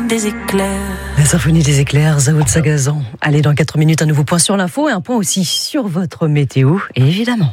des éclairs. La symphonie des éclairs, Zao de Sagazan. Allez, dans 4 minutes, un nouveau point sur l'info et un point aussi sur votre météo, évidemment.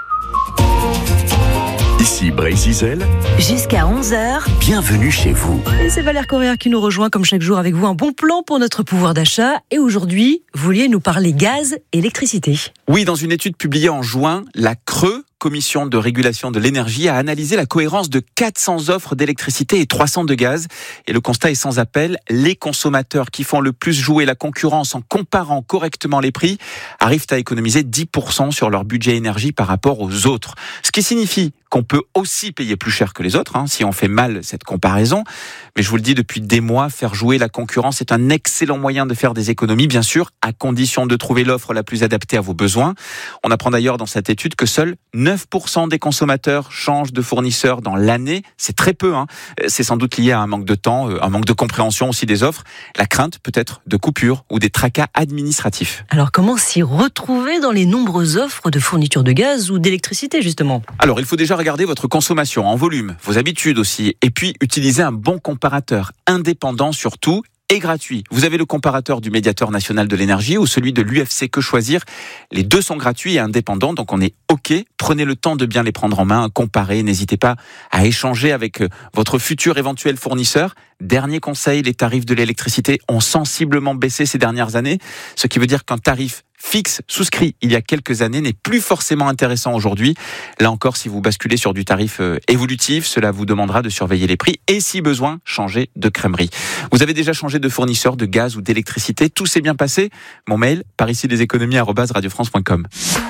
Ici Brésil. Jusqu'à 11h. Bienvenue chez vous. Et c'est Valère Correa qui nous rejoint comme chaque jour avec vous. Un bon plan pour notre pouvoir d'achat. Et aujourd'hui, vous vouliez nous parler gaz, électricité. Oui, dans une étude publiée en juin, la CRE, Commission de régulation de l'énergie, a analysé la cohérence de 400 offres d'électricité et 300 de gaz. Et le constat est sans appel. Les consommateurs qui font le plus jouer la concurrence en comparant correctement les prix arrivent à économiser 10% sur leur budget énergie par rapport aux autres. Ce qui signifie qu'on peut aussi payer plus cher que les autres, si on fait mal cette comparaison. Mais je vous le dis depuis des mois, faire jouer la concurrence est un excellent moyen de faire des économies, bien sûr, à condition de trouver l'offre la plus adaptée à vos besoins. On apprend d'ailleurs dans cette étude que seuls 9% des consommateurs changent de fournisseur dans l'année. C'est très peu. C'est sans doute lié à un manque de temps, un manque de compréhension aussi des offres, la crainte peut-être de coupures ou des tracas administratifs. Alors comment s'y retrouver dans les nombreuses offres de fourniture de gaz ou d'électricité justement ? Alors il faut déjà regarder votre consommation en volume, vos habitudes aussi, et puis utiliser un bon comparateur, indépendant surtout, et gratuit. Vous avez le comparateur du Médiateur national de l'énergie ou celui de l'UFC Que Choisir. Les deux sont gratuits et indépendants, donc on est OK. Prenez le temps de bien les prendre en main, comparer. N'hésitez pas à échanger avec votre futur éventuel fournisseur. Dernier conseil, les tarifs de l'électricité ont sensiblement baissé ces dernières années, ce qui veut dire qu'un tarif fixe, souscrit il y a quelques années, n'est plus forcément intéressant aujourd'hui. Là encore, si vous basculez sur du tarif évolutif, cela vous demandera de surveiller les prix et, si besoin, changer de crèmerie. Vous avez déjà changé de fournisseur de gaz ou d'électricité? Tout s'est bien passé? Mon mail, paricileséconomies@radiofrance.com.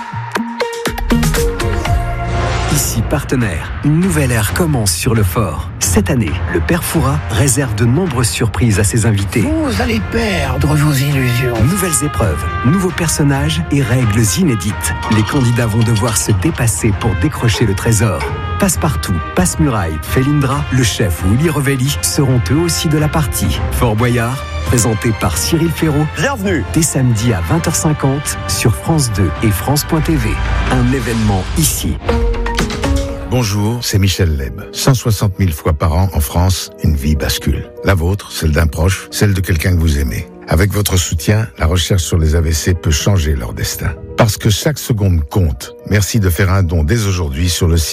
Ici Partenaire, une nouvelle ère commence sur le fort. Cette année, le Père Fouras réserve de nombreuses surprises à ses invités. Vous allez perdre vos illusions. Nouvelles épreuves, nouveaux personnages et règles inédites. Les candidats vont devoir se dépasser pour décrocher le trésor. Passe-Partout, Passe-Muraille, Felindra, le chef Willy Revelli seront eux aussi de la partie. Fort Boyard, présenté par Cyril Ferraud. Bienvenue. Dès samedi à 20h50 sur France 2 et France.tv. Un événement ici. Bonjour, c'est Michel Leb. 160 000 fois par an en France, une vie bascule. La vôtre, celle d'un proche, celle de quelqu'un que vous aimez. Avec votre soutien, la recherche sur les AVC peut changer leur destin. Parce que chaque seconde compte. Merci de faire un don dès aujourd'hui sur le site